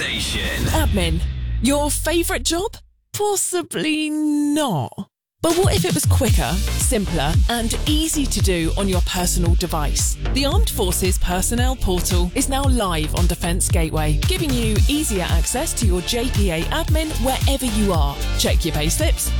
station. Admin. Your favourite job? Possibly not. But what if it was quicker, simpler, and easy to do on your personal device? The Armed Forces Personnel Portal is now live on Defence Gateway, giving you easier access to your JPA admin wherever you are. Check your payslips,